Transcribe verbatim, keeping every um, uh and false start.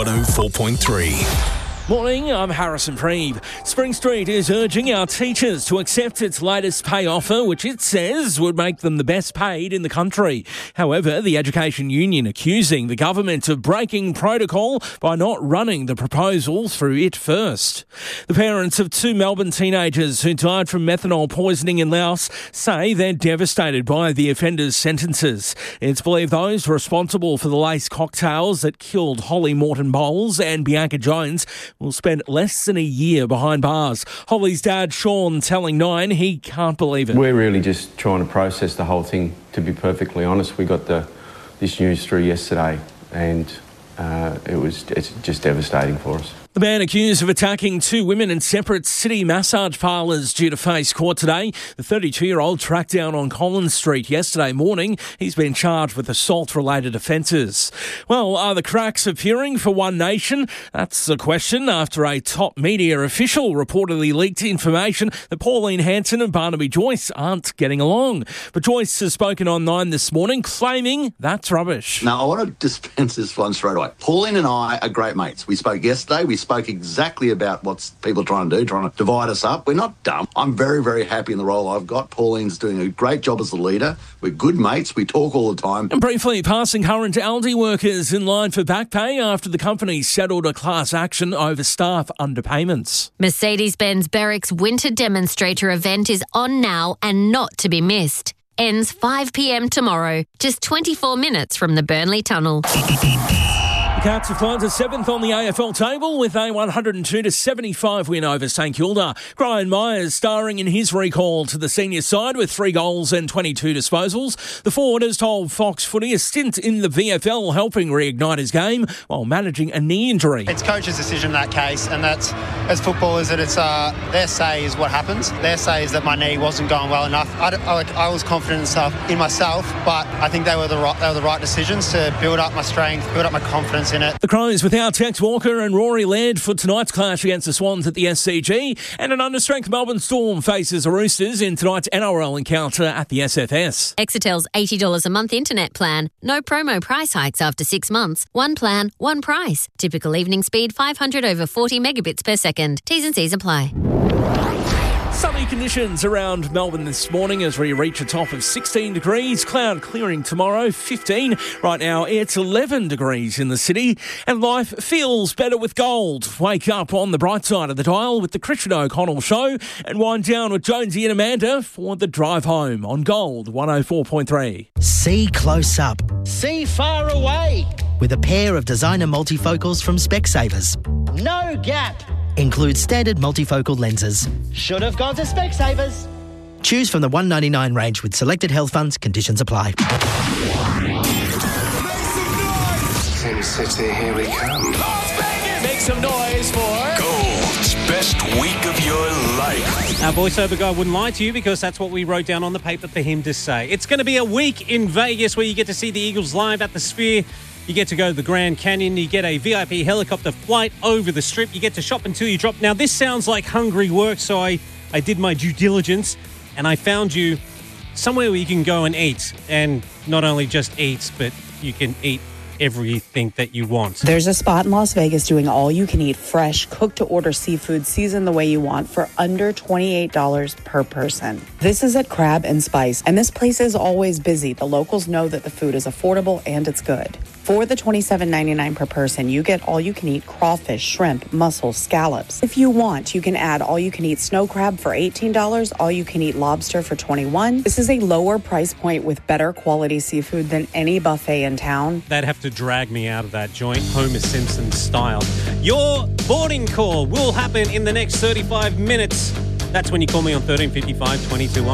one oh four point three. Morning, I'm Harrison Preeve. Spring Street is urging our teachers to accept its latest pay offer, which it says would make them the best paid in the country. However, the Education Union accusing the government of breaking protocol by not running the proposal through it first. The parents of two Melbourne teenagers who died from methanol poisoning in Laos say they're devastated by the offenders' sentences. It's believed those responsible for the lace cocktails that killed Holly Morton Bowles and Bianca Jones will spend less than a year behind bars. Holly's dad, Sean, telling Nine he can't believe it. We're really just trying to process the whole thing, to be perfectly honest. We got the this news through yesterday and uh, it was it's just devastating for us. The man accused of attacking two women in separate city massage parlours due to face court today. The thirty-two-year-old tracked down on Collins Street yesterday morning. He's been charged with assault-related offences. Well, are the cracks appearing for One Nation? That's the question after a top media official reportedly leaked information that Pauline Hanson and Barnaby Joyce aren't getting along. But Joyce has spoken on Nine this morning, claiming that's rubbish. Now, I want to dispense this one straight away. Pauline and I are great mates. We spoke yesterday. We spoke exactly about what people are trying to do, trying to divide us up. We're not dumb. I'm very, very happy in the role I've got. Pauline's doing a great job as the leader. We're good mates. We talk all the time. And briefly, passing current Aldi workers in line for back pay after the company settled a class action over staff underpayments. Mercedes-Benz Berwick's winter demonstrator event is on now and not to be missed. Ends five p.m. tomorrow, just twenty-four minutes from the Burnley Tunnel. The Cats have climbed to seventh on the A F L table with a one hundred two to seventy-five win over St Kilda. Brian Myers starring in his recall to the senior side with three goals and twenty-two disposals. The forward has told Fox Footy a stint in the V F L helping reignite his game while managing a knee injury. It's coach's decision in that case, and that's, as footballers, that it's uh, their say is what happens. Their say is that my knee wasn't going well enough. I, I, I was confident in stuff in myself, but I think they were the right, they were the right decisions to build up my strength, build up my confidence in it. The Crows without Tex Walker and Rory Laird for tonight's clash against the Swans at the S C G, and an understrength Melbourne Storm faces the Roosters in tonight's N R L encounter at the S F S. Exetel's eighty dollars a month internet plan. No promo price hikes after six months. One plan, one price. Typical evening speed five hundred over forty megabits per second. T's and C's apply. Sunny conditions around Melbourne this morning as we reach a top of sixteen degrees. Cloud clearing tomorrow, fifteen. Right now it's eleven degrees in the city. And life feels better with gold. Wake up on the bright side of the dial with the Christian O'Connell Show and wind down with Jonesy and Amanda for the drive home on Gold one oh four point three. See close up. See far away. With a pair of designer multifocals from Specsavers. No gap. Includes standard multifocal lenses. Should have gone to Specsavers. Choose from the one ninety-nine range with selected health funds. Conditions apply. Sin City, here we come. Make some noise for Gold's best week of your life. Our voiceover guy wouldn't lie to you because that's what we wrote down on the paper for him to say. It's going to be a week in Vegas where you get to see the Eagles live at the Sphere. You get to go to the Grand Canyon. You get a V I P helicopter flight over the Strip. You get to shop until you drop. Now, this sounds like hungry work, so I, I did my due diligence, and I found you somewhere where you can go and eat. And not only just eat, but you can eat everything that you want. There's a spot in Las Vegas doing all-you-can-eat fresh, cooked-to-order seafood seasoned the way you want for under twenty-eight dollars per person. This is at Crab and Spice, and this place is always busy. The locals know that the food is affordable and it's good. For the twenty-seven ninety-nine per person, you get all-you-can-eat crawfish, shrimp, mussels, scallops. If you want, you can add all-you-can-eat snow crab for eighteen dollars, all-you-can-eat lobster for twenty-one dollars. This is a lower price point with better quality seafood than any buffet in town. They'd have to drag me out of that joint, Homer Simpson style. Your boarding call will happen in the next thirty-five minutes. That's when you call me on thirteen fifty-five twenty-two.